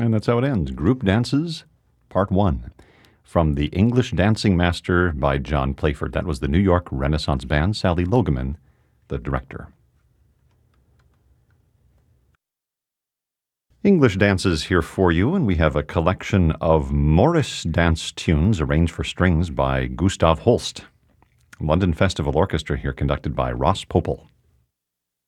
And that's how it ends. Group Dances, Part 1. From The English Dancing Master by John Playford. That was the New York Renaissance Band, Sally Logeman, the director. English Dances here for you, and we have a collection of Morris dance tunes arranged for strings by Gustav Holst. London Festival Orchestra here, conducted by Ross Popel.